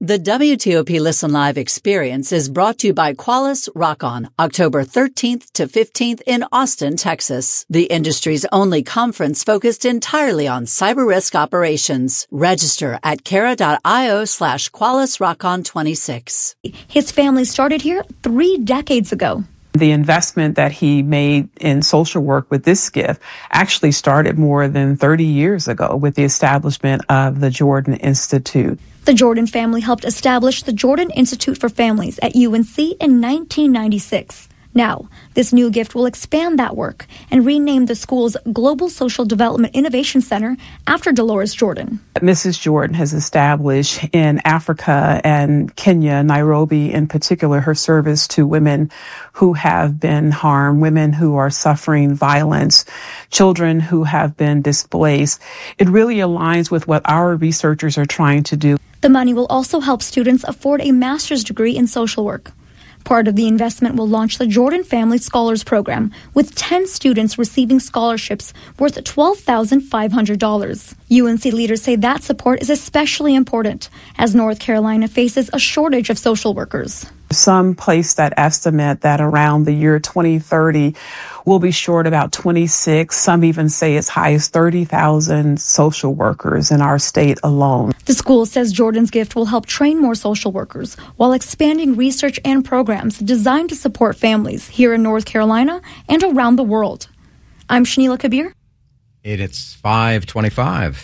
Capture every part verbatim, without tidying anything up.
The W T O P Listen Live experience is brought to you by Qualys Rock-On, October thirteenth to fifteenth in Austin, Texas. The industry's only conference focused entirely on cyber risk operations. Register at cara.io slash Qualys Rock-On twenty-six. His family started here three decades ago. The investment that he made in social work with this gift actually started more than thirty years ago with the establishment of the Jordan Institute. The Jordan family helped establish the Jordan Institute for Families at U N C in nineteen ninety-six. Now, this new gift will expand that work and rename the school's Global Social Development Innovation Center after Dolores Jordan. Missus Jordan has established in Africa and Kenya, Nairobi in particular, her service to women who have been harmed, women who are suffering violence, children who have been displaced. It really aligns with what our researchers are trying to do. The money will also help students afford a master's degree in social work. Part of the investment will launch the Jordan Family Scholars Program, with ten students receiving scholarships worth twelve thousand five hundred dollars. U N C leaders say that support is especially important as North Carolina faces a shortage of social workers. Some place that estimate that around the year twenty thirty, we'll be short about twenty-six, some even say as high as thirty thousand social workers in our state alone. The school says Jordan's gift will help train more social workers while expanding research and programs designed to support families here in North Carolina and around the world. I'm Shanila Kabir. It's five twenty-five.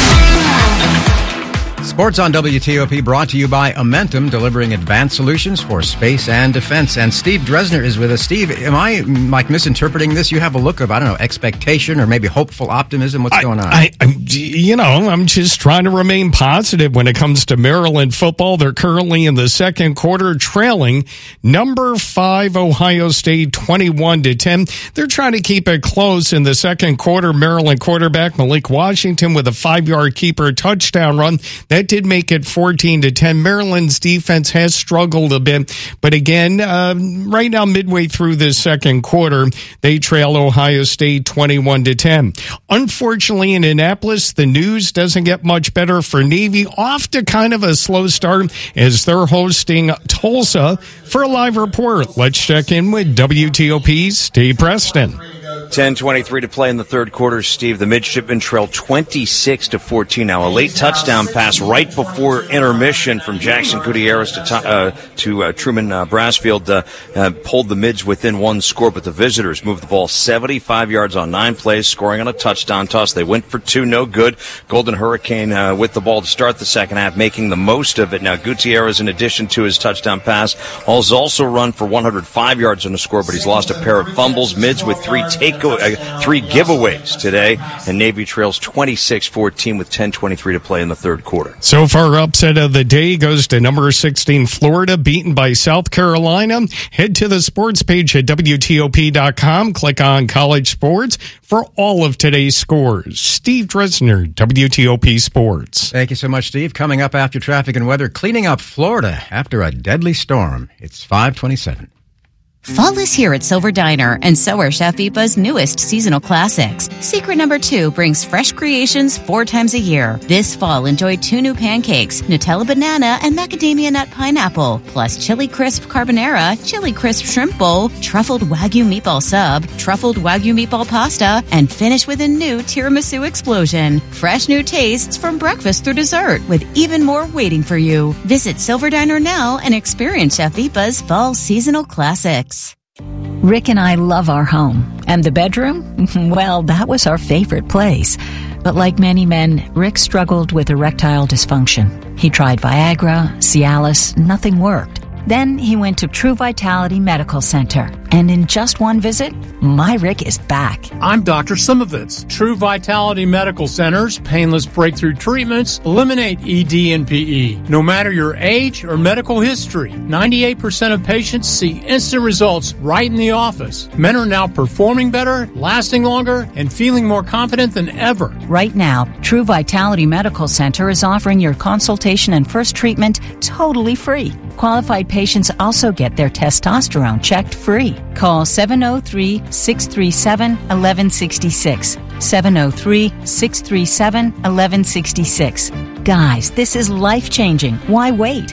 Sports on W T O P brought to you by Amentum, delivering advanced solutions for space and defense. And Steve Dresner is with us. Steve, am I like misinterpreting this? You have a look of, I don't know, expectation or maybe hopeful optimism. What's I, going on? I, I, you know, I'm just trying to remain positive when it comes to Maryland football. They're currently in the second quarter, trailing number five Ohio State twenty-one to ten. They're trying to keep it close in the second quarter. Maryland quarterback Malik Washington with a five-yard keeper touchdown run. That did make it fourteen to ten. Maryland's defense has struggled a bit. But again, uh, right now, midway through this second quarter, they trail Ohio State twenty-one to ten. Unfortunately, in Annapolis, the news doesn't get much better for Navy. Off to kind of a slow start as they're hosting Tulsa. For a live report, let's check in with W T O P's Steve Preston. ten twenty-three to play in the third quarter, Steve. The midshipmen trail twenty-six to fourteen now. A late touchdown pass right before intermission from Jackson Gutierrez to uh, to uh, Truman uh, Brassfield uh, uh, pulled the mids within one score, but the visitors moved the ball seventy-five yards on nine plays, scoring on a touchdown toss. They went for two, no good. Golden Hurricane uh, with the ball to start the second half, making the most of it. Now Gutierrez, in addition to his touchdown pass, has also run for one hundred five yards on the score, but he's lost a pair of fumbles. Mids with three take uh, three giveaways today, and Navy trails twenty-six fourteen with ten twenty-three to play in the third quarter. So far, upset of the day goes to number sixteen Florida, beaten by South Carolina. Head to the sports page at W T O P dot com. Click on college sports for all of today's scores. Steve Dresner, W T O P Sports. Thank you so much, Steve. Coming up after traffic and weather, cleaning up Florida after a deadly storm. It's five twenty-seven. Fall is here at Silver Diner, and so are Chef Ipa's newest seasonal classics. Secret number two brings fresh creations four times a year. This fall, enjoy two new pancakes, Nutella banana and macadamia nut pineapple, plus chili crisp carbonara, chili crisp shrimp bowl, truffled Wagyu meatball sub, truffled Wagyu meatball pasta, and finish with a new tiramisu explosion. Fresh new tastes from breakfast through dessert, with even more waiting for you. Visit Silver Diner now and experience Chef Ipa's fall seasonal classics. Rick and I love our home. And the bedroom? Well, that was our favorite place. But like many men, Rick struggled with erectile dysfunction. He tried Viagra, Cialis, nothing worked. Then he went to True Vitality Medical Center. And in just one visit, my Rick is back. I'm Doctor Simovitz. True Vitality Medical Center's painless breakthrough treatments eliminate E D and P E. No matter your age or medical history, ninety-eight percent of patients see instant results right in the office. Men are now performing better, lasting longer, and feeling more confident than ever. Right now, True Vitality Medical Center is offering your consultation and first treatment totally free. Qualified patients also get their testosterone checked free. Call seven oh three, six three seven, one one six six. seven oh three, six three seven, one one six six. Guys, this is life-changing. Why wait?